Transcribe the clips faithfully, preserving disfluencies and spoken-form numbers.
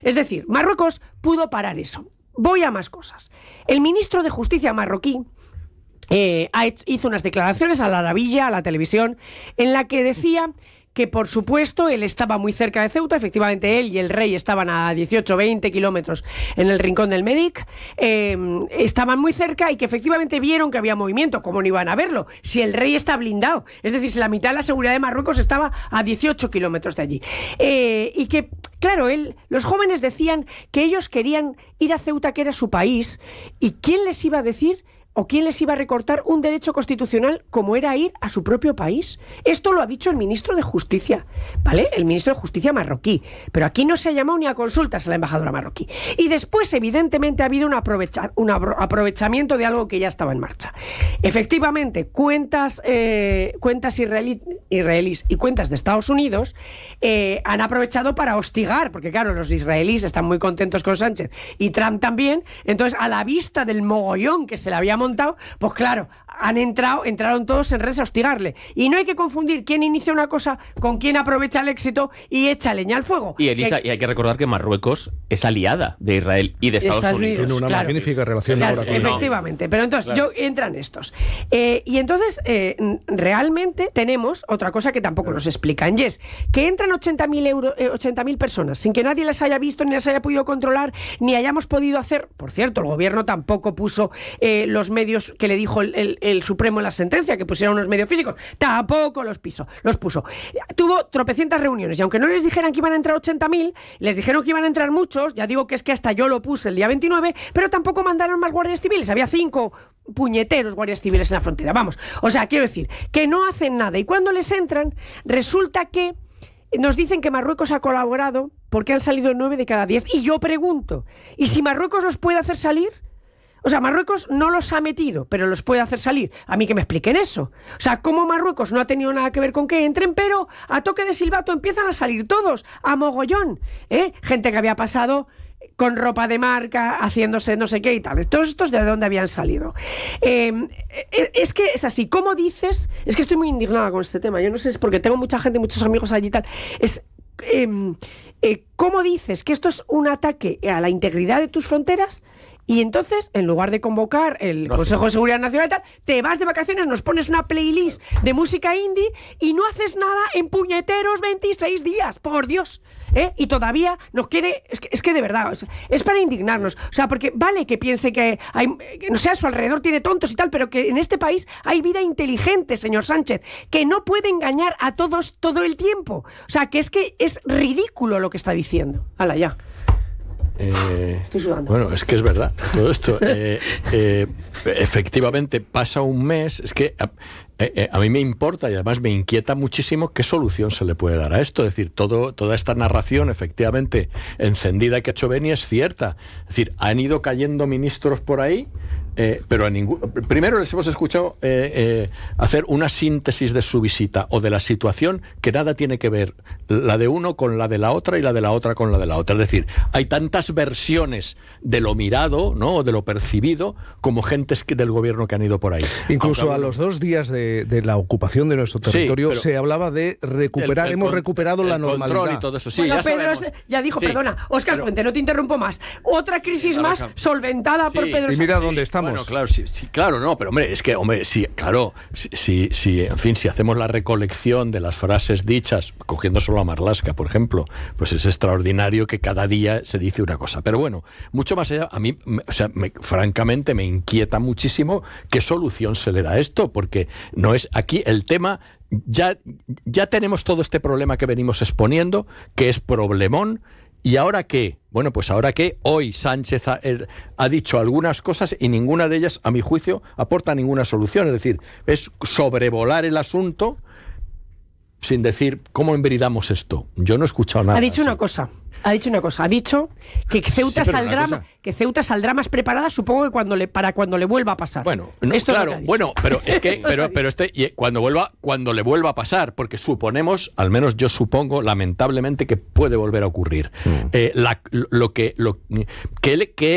Es decir, Marruecos pudo parar eso. Voy a más cosas. El ministro de Justicia marroquí eh, hizo unas declaraciones a la Arabilla, a la televisión, en la que decía que, por supuesto, él estaba muy cerca de Ceuta. Efectivamente, él y el rey estaban a dieciocho, veinte kilómetros en el rincón del Medic, eh, estaban muy cerca y que efectivamente vieron que había movimiento. ¿Cómo no iban a verlo? Si el rey está blindado, es decir, si la mitad de la seguridad de Marruecos estaba a dieciocho kilómetros de allí. Eh, y que, claro, él, los jóvenes decían que ellos querían ir a Ceuta, que era su país, y ¿quién les iba a decir o quién les iba a recortar un derecho constitucional como era ir a su propio país? Esto lo ha dicho el ministro de Justicia, ¿vale? El ministro de Justicia marroquí. Pero aquí no se ha llamado ni a consultas a la embajadora marroquí. Y después, evidentemente, ha habido un, aprovecha, un aprovechamiento de algo que ya estaba en marcha. Efectivamente, cuentas, eh, cuentas israelí, israelíes y cuentas de Estados Unidos eh, han aprovechado para hostigar, porque claro, los israelíes están muy contentos con Sánchez y Trump también. Entonces, a la vista del mogollón que se le había montado, pues claro, han entrado, entraron todos en redes a hostigarle. Y no hay que confundir quién inicia una cosa con quién aprovecha el éxito y echa leña al fuego. Y Elisa, que, y hay que recordar que Marruecos es aliada de Israel y de Estados, Estados Unidos. Tiene una claro. magnífica relación claro, ahora con efectivamente. Pero entonces, claro. yo entran estos. Eh, y entonces, eh, realmente tenemos otra cosa que tampoco nos explican, y es que entran ochenta mil euros, eh, ochenta mil personas sin que nadie las haya visto, ni las haya podido controlar, ni hayamos podido hacer. Por cierto, el gobierno tampoco puso eh, los medios que le dijo el, el, el Supremo en la sentencia, que pusieran unos medios físicos, tampoco los, piso, los puso. Tuvo tropecientas reuniones, y aunque no les dijeran que iban a entrar ochenta mil, les dijeron que iban a entrar muchos. Ya digo que es que hasta yo lo puse el día veintinueve, pero tampoco mandaron más guardias civiles. Había cinco puñeteros guardias civiles en la frontera, vamos. O sea, quiero decir, que no hacen nada, y cuando les entran, resulta que nos dicen que Marruecos ha colaborado porque han salido nueve de cada diez, y yo pregunto, ¿y si Marruecos los puede hacer salir? O sea, Marruecos no los ha metido, pero los puede hacer salir. A mí que me expliquen eso. O sea, cómo Marruecos no ha tenido nada que ver con que entren, pero a toque de silbato empiezan a salir todos, a mogollón, ¿eh? Gente que había pasado con ropa de marca, haciéndose no sé qué y tal. Todos estos de dónde habían salido. Eh, es que es así. ¿Cómo dices? Es que estoy muy indignada con este tema. Yo no sé, es porque tengo mucha gente, muchos amigos allí y tal. Es... Eh, eh, ¿Cómo dices que esto es un ataque a la integridad de tus fronteras? Y entonces, en lugar de convocar el no, Consejo de Seguridad Nacional y tal, te vas de vacaciones, nos pones una playlist de música indie y no haces nada en puñeteros veintiséis días, por Dios. ¿Eh? Y todavía nos quiere... Es que, es que de verdad, o sea, es para indignarnos. O sea, porque vale que piense que hay... Que, no sé, a su alrededor tiene tontos y tal, pero que en este país hay vida inteligente, señor Sánchez, que no puede engañar a todos todo el tiempo. O sea, que es que es ridículo lo que está diciendo. Hala, ya. Eh, Estoy sudando. Bueno, es que es verdad todo esto. Eh, eh, efectivamente, pasa un mes. Es que a, eh, a mí me importa y además me inquieta muchísimo qué solución se le puede dar a esto. Es decir, todo, toda esta narración efectivamente encendida que ha hecho Beni es cierta. Es decir, han ido cayendo ministros por ahí. Eh, pero a ningún... Primero les hemos escuchado eh, eh, hacer una síntesis de su visita o de la situación que nada tiene que ver la de uno con la de la otra y la de la otra con la de la otra. Es decir, hay tantas versiones de lo mirado, ¿no?, o de lo percibido, como gentes que, del gobierno que han ido por ahí. Incluso Aunque, a los dos días de, de la ocupación de nuestro territorio sí, se hablaba de recuperar, el, el, hemos recuperado el la normalidad. Y todo eso. Sí, bueno, ya Pedro sabemos. ya dijo, sí, perdona, Óscar pero, Puente, no te interrumpo más. Otra crisis sí, más solventada sí, por Pedro y mira Sánchez. dónde estamos. Bueno, claro, sí, sí, claro, no, pero hombre, es que, hombre, sí, claro, sí, sí, sí, en fin, si hacemos la recolección de las frases dichas, cogiendo solo a Marlaska, por ejemplo, pues es extraordinario que cada día se dice una cosa. Pero bueno, mucho más allá, a mí, me, o sea, me, francamente me inquieta muchísimo qué solución se le da a esto, porque no es aquí el tema. Ya, ya tenemos todo este problema que venimos exponiendo, que es problemón. ¿Y ahora qué? Bueno, pues ahora que hoy Sánchez ha, eh, ha dicho algunas cosas y ninguna de ellas, a mi juicio, aporta ninguna solución. Es decir, es sobrevolar el asunto sin decir cómo enveridamos esto. Yo no he escuchado nada. Ha dicho así. una cosa. Ha dicho una cosa. Ha dicho que Ceuta sí, saldrá cosa... que Ceuta saldrá más preparada, supongo que cuando le para cuando le vuelva a pasar. Bueno, no, Esto claro, es lo bueno, pero es que pero pero este y cuando vuelva cuando le vuelva a pasar, porque suponemos, al menos yo supongo, lamentablemente que puede volver a ocurrir. Mm. Eh, la, lo que lo que él, que él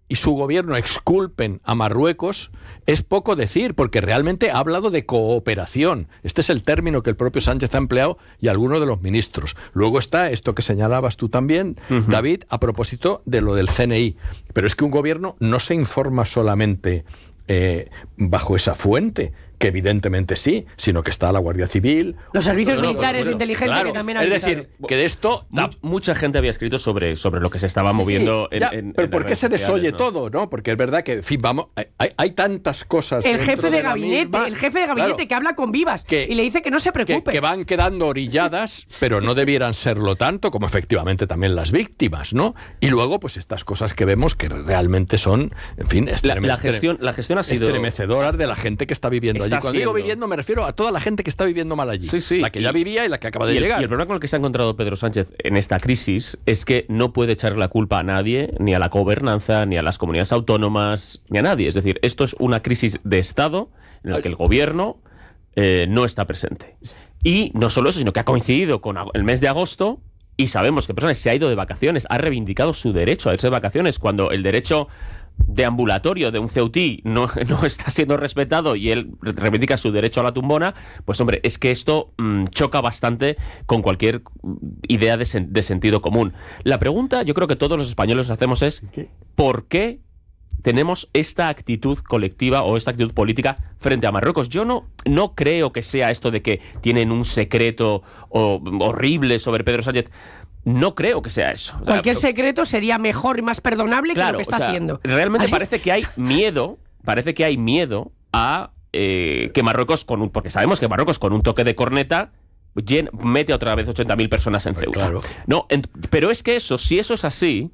y su gobierno exculpen a Marruecos es poco decir, porque realmente ha hablado de cooperación. Este es el término que el propio Sánchez ha empleado y algunos de los ministros. Luego está esto que señalabas tú también, uh-huh. David, a propósito de lo del C N I. Pero es que un gobierno no se informa solamente eh, bajo esa fuente, que evidentemente sí, sino que está la Guardia Civil, los servicios no, no, militares bueno, de inteligencia, claro, que también es avisan. decir, que de esto Much, mucha gente había escrito sobre, sobre lo que se estaba moviendo sí, sí, ya, en, en, pero en ¿por qué se desoye ¿no? todo? ¿no? Porque es verdad que, en fin, vamos, hay, hay tantas cosas. El jefe de, de gabinete, misma, el jefe de gabinete claro, que habla con Vivas que, y le dice que no se preocupe. Que, que van quedando orilladas, pero no debieran serlo tanto, como efectivamente también las víctimas, ¿no? Y luego, pues estas cosas que vemos que realmente son, en fin, la, la gestión, la gestión ha sido estremecedoras de la gente que está viviendo está allí. Cuando siendo. digo viviendo me refiero a toda la gente que está viviendo mal allí. Sí, sí. La que ya vivía y la que acaba de y el, llegar. Y el problema con el que se ha encontrado Pedro Sánchez en esta crisis es que no puede echar la culpa a nadie, ni a la gobernanza, ni a las comunidades autónomas, ni a nadie. Es decir, esto es una crisis de Estado en la que el gobierno eh, no está presente. Y no solo eso, sino que ha coincidido con el mes de agosto y sabemos que personas se ha ido de vacaciones, ha reivindicado su derecho a irse de vacaciones cuando el derecho de ambulatorio de un ceutí no, no está siendo respetado y él reivindica su derecho a la tumbona, pues hombre, es que esto mmm, choca bastante con cualquier idea de, sen- de sentido común. La pregunta, yo creo que todos los españoles nos hacemos es ¿por qué tenemos esta actitud colectiva o esta actitud política frente a Marruecos? Yo no, no creo que sea esto de que tienen un secreto o, horrible sobre Pedro Sánchez. No creo que sea eso. O sea, cualquier secreto sería mejor y más perdonable claro, que lo que está o sea, haciendo. Realmente ¿Vale? parece que hay miedo, parece que hay miedo a eh, que Marruecos, con un, porque sabemos que Marruecos con un toque de corneta llen, mete otra vez ochenta mil personas en Ceuta. Claro. No, en, pero es que eso, si eso es así,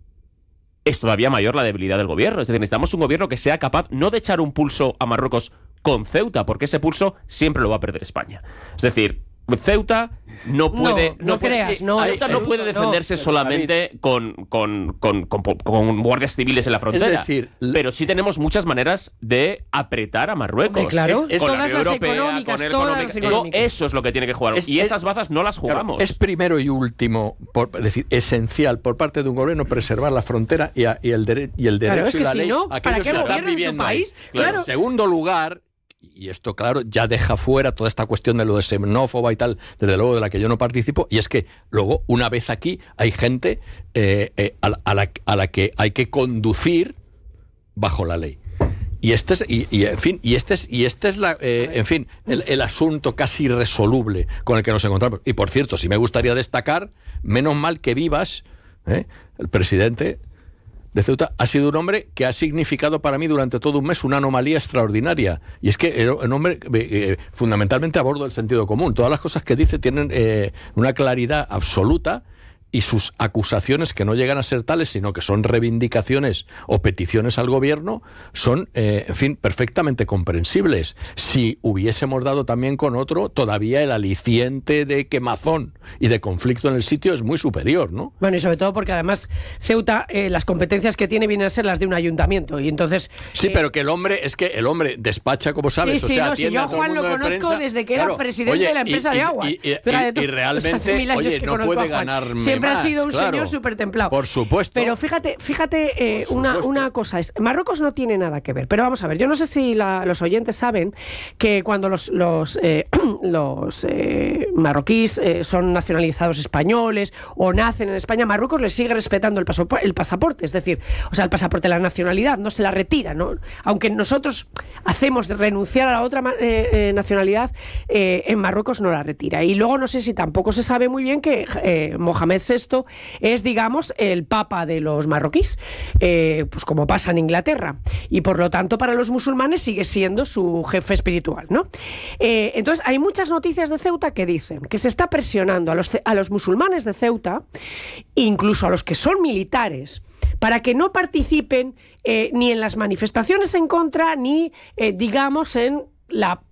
es todavía mayor la debilidad del gobierno. Es decir, necesitamos un gobierno que sea capaz no de echar un pulso a Marruecos con Ceuta, porque ese pulso siempre lo va a perder España. Es decir, Ceuta no puede no, no puede, creas, no, Ceuta no puede defenderse no, solamente con, con, con, con, con guardias civiles en la frontera. Es decir, pero sí tenemos muchas maneras de apretar a Marruecos. Hombre, claro. Es, es con todas la Unión las Europea, económicas, con el todas económica. las No, económicas. eso es lo que tiene que jugar. Es, y es, esas bazas no las jugamos. Claro, es primero y último, por, es decir, esencial por parte de un gobierno preservar la frontera y, a, y el, dere, y el derecho claro, es que y la si ley no, a ¿para aquellos qué que están gobiernas tu viviendo país? ahí. Claro. En segundo lugar, y esto, claro, ya deja fuera toda esta cuestión de lo de xenófoba y tal, desde luego de la que yo no participo, y es que luego, una vez aquí, hay gente eh, eh, a, la, a, la, a la que hay que conducir bajo la ley. Y este es, y, y, en fin, y este es, y este es la, eh, en fin, el, el asunto casi irresoluble con el que nos encontramos. Y por cierto, sí me gustaría destacar, menos mal que Vivas, ¿eh? el presidente de Ceuta, ha sido un hombre que ha significado para mí durante todo un mes una anomalía extraordinaria. Y es que era un hombre eh, fundamentalmente a bordo del sentido común. Todas las cosas que dice tienen eh, una claridad absoluta, y sus acusaciones, que no llegan a ser tales, sino que son reivindicaciones o peticiones al gobierno, son, eh, en fin, perfectamente comprensibles. Si hubiésemos dado también con otro, todavía el aliciente de quemazón y de conflicto en el sitio es muy superior, ¿no? Bueno, y sobre todo porque además Ceuta, eh, las competencias que tiene vienen a ser las de un ayuntamiento, y entonces... Sí, eh, pero que el hombre, es que el hombre despacha, como sabes, sí, sí, o sea, no, si atiende yo a a todo el Juan lo mundo de conozco prensa. desde que era Claro, presidente oye, de la empresa y, de aguas. Y, y, y, Fíjate, y realmente, o sea, hace mil años oye, que no conozco puede a Juan. ganarme Siempre más, ha sido un claro. señor súper templado. Por supuesto. Pero fíjate, fíjate eh, Por una, supuesto. una cosa, es Marruecos no tiene nada que ver. Pero vamos a ver, yo no sé si la, los oyentes saben que cuando los, los, eh, los eh, marroquíes eh, son nacionalizados españoles o nacen en España, Marruecos les sigue respetando el, paso, el pasaporte, es decir, o sea, el pasaporte, la nacionalidad, no se la retira, ¿no? Aunque nosotros hacemos renunciar a la otra eh, eh, nacionalidad, eh, en Marruecos no la retira. Y luego no sé si tampoco se sabe muy bien que eh, Mohamed sexto es, digamos, el papa de los marroquíes, eh, pues como pasa en Inglaterra, y por lo tanto para los musulmanes sigue siendo su jefe espiritual, ¿no? Eh, entonces hay muchas noticias de Ceuta que dicen que se está presionando a los, a los musulmanes de Ceuta, incluso a los que son militares, para que no participen eh, ni en las manifestaciones en contra, ni, eh, digamos, en la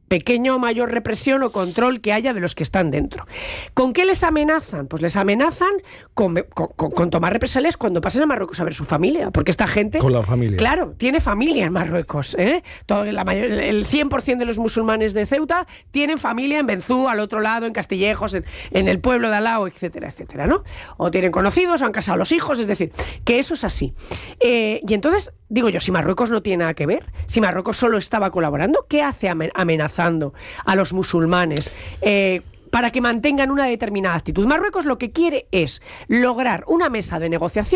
pequeño o mayor represión o control que haya de los que están dentro. ¿Con qué les amenazan? Pues les amenazan con, con, con tomar represalias cuando pasen a Marruecos a ver su familia, porque esta gente... Con la familia. Claro, tiene familia en Marruecos. ¿eh? Todo, la mayor, el cien por ciento de los musulmanes de Ceuta tienen familia en Benzú, al otro lado, en Castillejos, en, en el pueblo de al lado, etcétera, etcétera, ¿no? O tienen conocidos, o han casado a los hijos, es decir, que eso es así. Eh, y entonces, digo yo, si Marruecos no tiene nada que ver, si Marruecos solo estaba colaborando, ¿qué hace amenazando a los musulmanes eh, para que mantengan una determinada actitud? Marruecos lo que quiere es lograr una mesa de negociación